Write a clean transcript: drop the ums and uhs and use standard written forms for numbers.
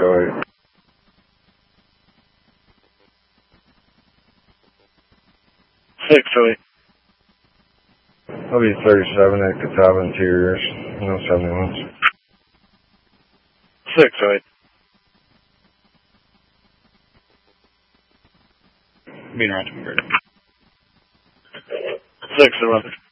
608. I'll be 37 at Catawba in 2 years. No 71s. 608. Being right to 611.